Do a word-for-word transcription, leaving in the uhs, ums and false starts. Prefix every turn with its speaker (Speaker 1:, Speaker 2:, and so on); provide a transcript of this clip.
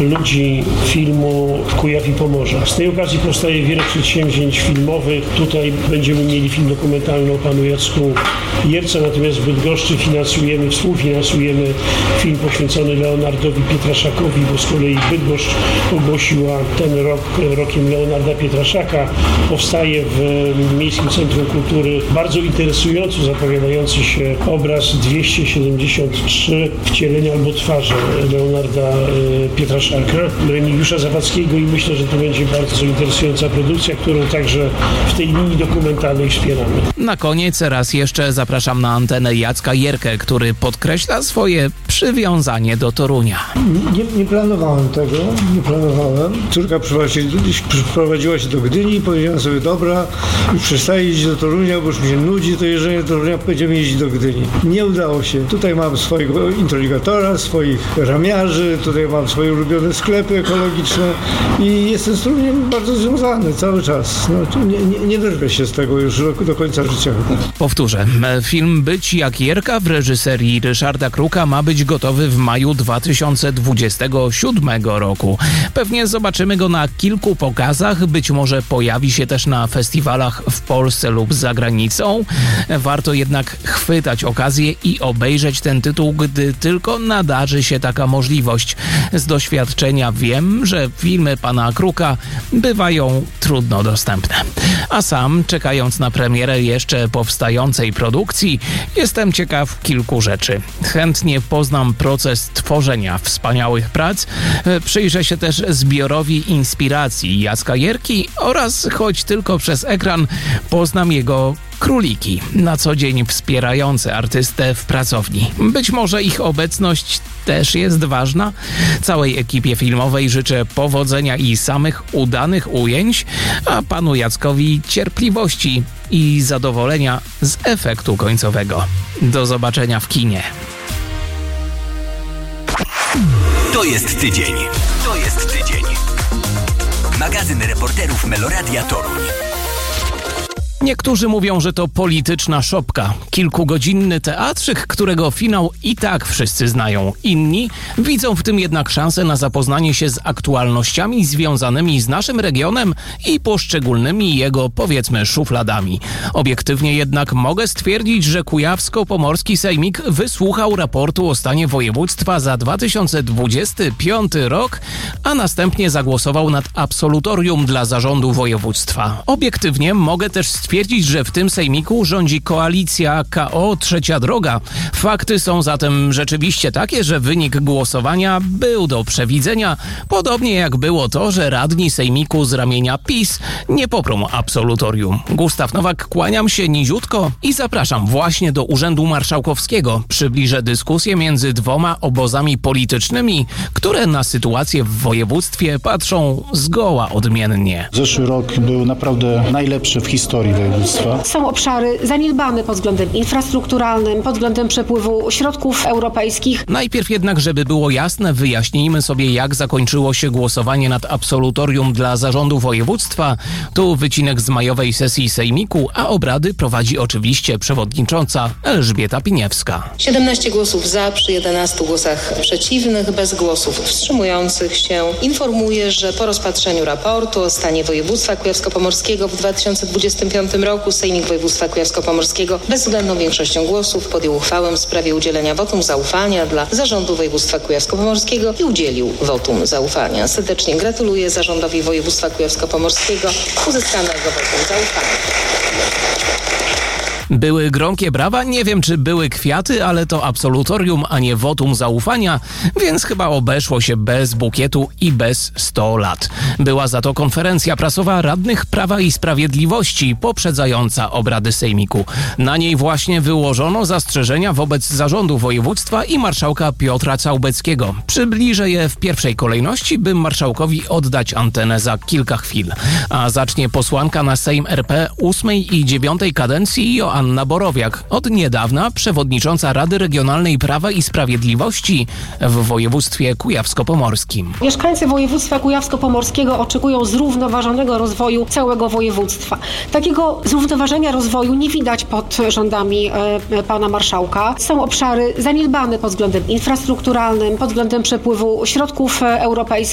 Speaker 1: ludzi filmu w Kujaw i Pomorza. Z tej okazji powstaje wiele przedsięwzięć filmowych. Tutaj będziemy mieli film dokumentalny o panu Jacku Jerce, natomiast w Bydgoszczy finansujemy, współfinansujemy film poświęcony Leonardowi Pietraszakowi, bo z kolei Bydgoszcz ogłosiła ten rok rokiem Leonarda Pietraszaka. Powstaje w Miejskim Centrum Kultury bardzo interesujący, zapowiadający się obraz dwieście siedemdziesiąt trzy wcielenia albo twarze Leonarda Pietraszaka, Remigiusza Zawadzkiego i myślę, że to będzie bardzo interesująca produkcja, którą także w tej linii dokumentalnej wspieramy.
Speaker 2: Na koniec raz jeszcze zapraszam na antenę Jacka Jerkę, który podkreśla swoje przywiązanie do Torunia.
Speaker 3: Nie, nie planowałem tego, nie planowałem. Córka przyprowadziła się do Gdyni i powiedziałem sobie, dobra, już przestaję jeździć do Torunia, bo już mi się nudzi to jeżdżenie do Torunia, będziemy jeździć do Gdyni. Nie udało się. Tutaj mam swojego introligatora, swoich ramiarzy, tutaj mam swoje ulubione sklepy ekologiczne i jestem z Toruniem bardzo związany cały czas. No, nie, nie, nie wyrwę się z tego już do końca życia.
Speaker 2: Powtórzę, film Być jak Jerka w reżyserii Ryszarda Kruka ma być gotowy w maju dwa tysiące dwudziestego siódmego roku. Pewnie zobaczymy go na kilku pokazach, być może pojawi się też na festiwalach w Polsce lub za granicą. Warto jednak chwytać okazję i obejrzeć ten tytuł, gdy tylko nadarzy się taka możliwość. Z doświadczenia wiem, że filmy pana Kruka bywają trudno dostępne. A sam, czekając na premierę jeszcze powstającej produkcji, jestem ciekaw kilku rzeczy. Chętnie poznam proces tworzenia wspaniałych prac, przyjrzę się też zbiorowi inspiracji Jacka Jerki oraz, choć tylko przez ekran, poznam jego króliki, na co dzień wspierające artystę w pracowni. Być może ich obecność też jest ważna. Całej ekipie filmowej życzę powodzenia i samych udanych ujęć, a panu Jackowi cierpliwości i zadowolenia z efektu końcowego. Do zobaczenia w kinie.
Speaker 4: To jest tydzień. To jest tydzień. Magazyn reporterów Meloradia Toruń.
Speaker 2: Niektórzy mówią, że to polityczna szopka. Kilkugodzinny teatrzyk, którego finał i tak wszyscy znają. Inni widzą w tym jednak szansę na zapoznanie się z aktualnościami związanymi z naszym regionem i poszczególnymi jego, powiedzmy, szufladami. Obiektywnie jednak mogę stwierdzić, że Kujawsko-Pomorski Sejmik wysłuchał raportu o stanie województwa za dwa tysiące dwudziesty piąty rok, a następnie zagłosował nad absolutorium dla zarządu województwa. Obiektywnie mogę też stwierdzić, Twierdzić, że w tym sejmiku rządzi koalicja K O Trzecia Droga. Fakty są zatem rzeczywiście takie, że wynik głosowania był do przewidzenia, podobnie jak było to, że radni sejmiku z ramienia PiS nie poprą absolutorium. Gustaw Nowak, kłaniam się niziutko i zapraszam właśnie do Urzędu Marszałkowskiego. Przybliżę dyskusję między dwoma obozami politycznymi, które na sytuację w województwie patrzą zgoła odmiennie.
Speaker 5: Zeszły rok był naprawdę najlepszy w historii województwa.
Speaker 6: Są obszary zaniedbane pod względem infrastrukturalnym, pod względem przepływu środków europejskich.
Speaker 2: Najpierw jednak, żeby było jasne, wyjaśnijmy sobie, jak zakończyło się głosowanie nad absolutorium dla zarządu województwa. Tu wycinek z majowej sesji sejmiku, a obrady prowadzi oczywiście przewodnicząca Elżbieta Piniewska.
Speaker 7: siedemnaście głosów za, przy jedenastu głosach przeciwnych, bez głosów wstrzymujących się. Informuję, że po rozpatrzeniu raportu o stanie województwa kujawsko-pomorskiego w dwa tysiące dwudziestym piątym roku Sejmik Województwa Kujawsko-Pomorskiego bezwzględną większością głosów podjął uchwałę w sprawie udzielenia wotum zaufania dla zarządu województwa Kujawsko-Pomorskiego i udzielił wotum zaufania. Serdecznie gratuluję zarządowi województwa Kujawsko-Pomorskiego uzyskanego wotum zaufania.
Speaker 2: Były gromkie brawa, nie wiem czy były kwiaty, ale to absolutorium, a nie wotum zaufania, więc chyba obeszło się bez bukietu i bez sto lat. Była za to konferencja prasowa radnych Prawa i Sprawiedliwości poprzedzająca obrady sejmiku. Na niej właśnie wyłożono zastrzeżenia wobec zarządu województwa i marszałka Piotra Całbeckiego. Przybliżę je w pierwszej kolejności, by marszałkowi oddać antenę za kilka chwil. A zacznie posłanka na Sejm R P ósmej i dziewiątej kadencji Joanna Borowiak, od niedawna przewodnicząca Rady Regionalnej Prawa i Sprawiedliwości w województwie kujawsko-pomorskim.
Speaker 6: Mieszkańcy województwa kujawsko-pomorskiego oczekują zrównoważonego rozwoju całego województwa. Takiego zrównoważenia rozwoju nie widać pod rządami e, pana marszałka. Są obszary zaniedbane pod względem infrastrukturalnym, pod względem przepływu środków europejskich.